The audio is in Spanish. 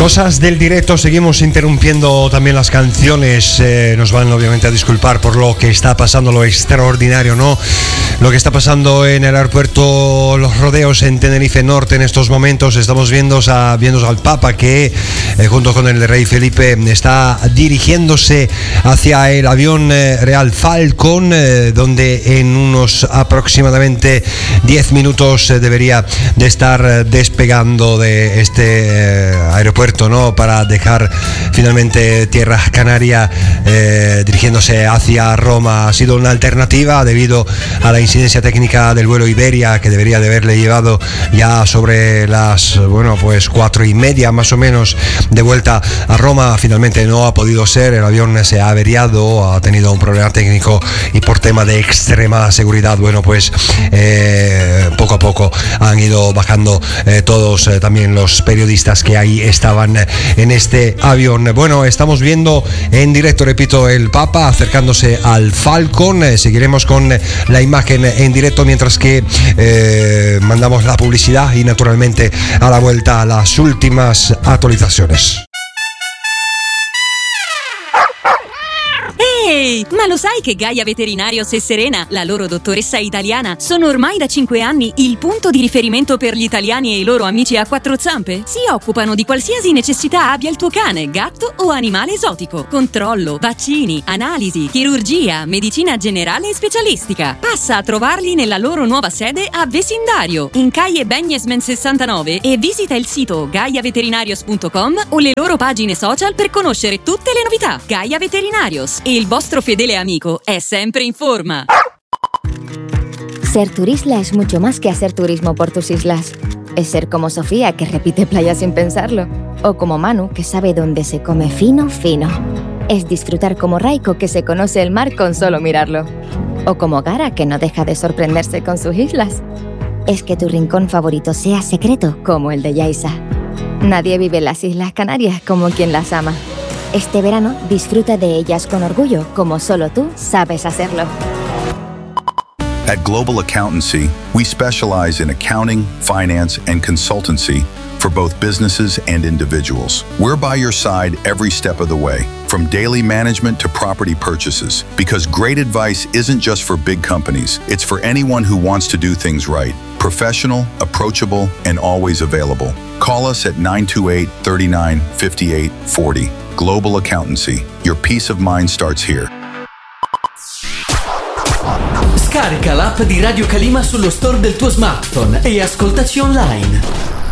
Cosas del directo, seguimos interrumpiendo también las canciones, nos van obviamente a disculpar por lo que está pasando, lo extraordinario, ¿no? Lo que está pasando en el aeropuerto Los Rodeos en Tenerife Norte en estos momentos. Estamos viendo al Papa que junto con el rey Felipe está dirigiéndose hacia el avión Real Falcon, donde en unos aproximadamente 10 minutos debería de estar despegando de este aeropuerto, ¿no? Para dejar finalmente tierra canaria, dirigiéndose hacia Roma. Ha sido una alternativa debido a la incidencia técnica del vuelo Iberia, que debería de haberle llevado ya sobre las 4:30 más o menos de vuelta a Roma. Finalmente no ha podido ser, el avión se ha averiado, ha tenido un problema técnico y por tema de extrema seguridad, poco a poco han ido bajando todos, también los periodistas que ahí estaban en este avión. Bueno, estamos viendo en directo, repito, el Papa acercándose al Falcon. Seguiremos con la imagen en directo mientras que mandamos la publicidad y naturalmente a la vuelta las últimas actualizaciones. Ehi, ma lo sai che Gaia Veterinarios e Serena, la loro dottoressa italiana, sono ormai da 5 anni il punto di riferimento per gli italiani e i loro amici a quattro zampe? Si occupano di qualsiasi necessità abbia il tuo cane, gatto o animale esotico. Controllo, vaccini, analisi, chirurgia, medicina generale e specialistica. Passa a trovarli nella loro nuova sede a Vecindario, in Calle Beñesmen 69, e visita il sito gaiaveterinarios.com o le loro pagine social per conoscere tutte le novità. Gaia Veterinarios, e il vostro fedele amico è sempre in forma. Ser Turisla es mucho más que hacer turismo por tus islas. Es ser como Sofía, que repite playa sin pensarlo. O como Manu, que sabe dónde se come fino, fino. Es disfrutar como Raiko, que se conoce el mar con solo mirarlo. O como Gara, que no deja de sorprenderse con sus islas. Es que tu rincón favorito sea secreto, como el de Yaiza. Nadie vive en las Islas Canarias como quien las ama. Este verano disfruta de ellas con orgullo, como solo tú sabes hacerlo. At Global Accountancy, we specialize in accounting, finance, and consultancy for both businesses and individuals. We're by your side every step of the way, from daily management to property purchases, because great advice isn't just for big companies, it's for anyone who wants to do things right. Professional, approachable, and always available. Call us at 928-39-5840. Global Accountancy. Your peace of mind starts here. Scarica l'app di Radio Kalima sullo store del tuo smartphone e ascoltaci online.